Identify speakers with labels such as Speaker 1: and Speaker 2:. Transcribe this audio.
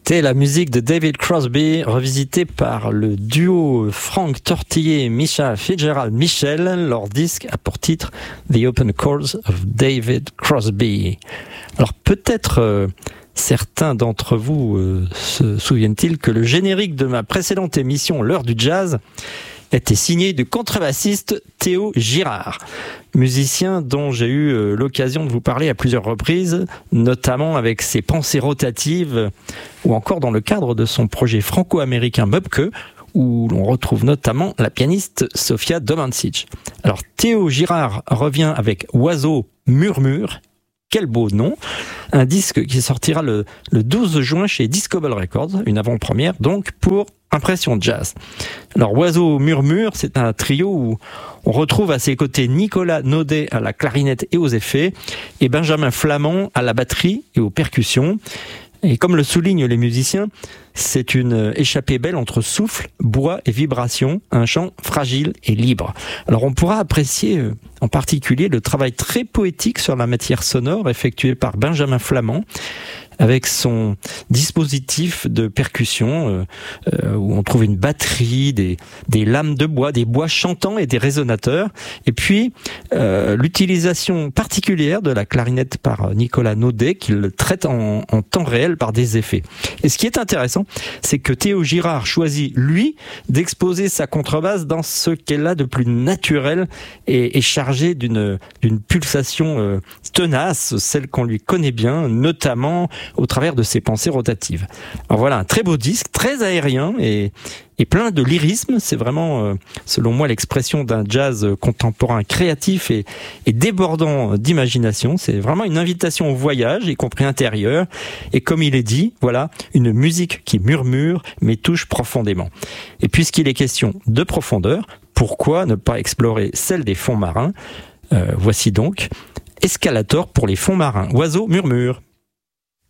Speaker 1: C'était la musique de David Crosby, revisitée par le duo Frank Tortillé et Misha Fitzgerald-Michel. Leur disque a pour titre The Open Chords of David Crosby. Alors peut-être certains d'entre vous se souviennent-ils que le générique de ma précédente émission, L'heure du jazz, était signé du contrebassiste Théo Girard, musicien dont j'ai eu l'occasion de vous parler à plusieurs reprises, notamment avec ses pensées rotatives ou encore dans le cadre de son projet franco-américain Mubke, où l'on retrouve notamment la pianiste Sofia Domancic. Alors Théo Girard revient avec Oiseau Murmure. Quel beau nom! Un disque qui sortira le 12 juin chez Discovery Records, une avant-première donc pour Impression Jazz. Alors Oiseau Murmure, c'est un trio où on retrouve à ses côtés Nicolas Naudet à la clarinette et aux effets et Benjamin Flamand à la batterie et aux percussions. Et comme le soulignent les musiciens, c'est une échappée belle entre souffle, bois et vibration, un chant fragile et libre. Alors on pourra apprécier en particulier le travail très poétique sur la matière sonore effectué par Benjamin Flamand, avec son dispositif de percussion où on trouve une batterie, des lames de bois, des bois chantants et des résonateurs. Et puis l'utilisation particulière de la clarinette par Nicolas Naudet qu'il traite en temps réel par des effets. Et ce qui est intéressant, c'est que Théo Girard choisit, lui, d'exposer sa contrebasse dans ce qu'elle a de plus naturel et chargé d'une pulsation tenace, celle qu'on lui connaît bien, notamment au travers de ses pensées rotatives. Alors voilà, un très beau disque, très aérien et plein de lyrisme. C'est vraiment, selon moi, l'expression d'un jazz contemporain créatif et débordant d'imagination. C'est vraiment une invitation au voyage, y compris intérieur. Et comme il est dit, voilà, une musique qui murmure mais touche profondément. Et puisqu'il est question de profondeur, pourquoi ne pas explorer celle des fonds marins ? Voici donc Escalator pour les fonds marins. Oiseau Murmure.